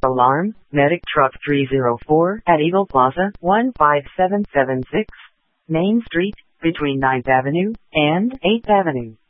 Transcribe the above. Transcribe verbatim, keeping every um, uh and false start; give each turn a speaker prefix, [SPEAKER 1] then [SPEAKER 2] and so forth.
[SPEAKER 1] Alarm, Medic Truck three oh four at Eagle Plaza, one five seven seven six, Main Street, between ninth Avenue and eighth Avenue.